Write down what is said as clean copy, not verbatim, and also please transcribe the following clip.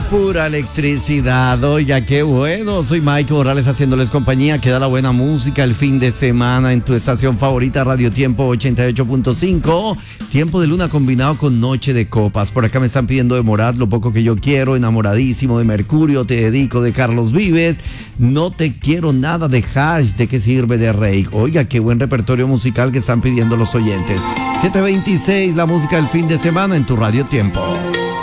Pura electricidad, oiga, qué bueno. Soy Mike Morales haciéndoles compañía. Queda la buena música el fin de semana en tu estación favorita, Radio Tiempo 88.5. Tiempo de luna combinado con noche de copas. Por acá me están pidiendo de Morat, Lo poco que yo quiero, Enamoradísimo de Mercurio, Te dedico de Carlos Vives, No te quiero nada de Hash, ¿De qué sirve de Rey? Oiga, qué buen repertorio musical que están pidiendo los oyentes. 7:26, la música del fin de semana en tu Radio Tiempo.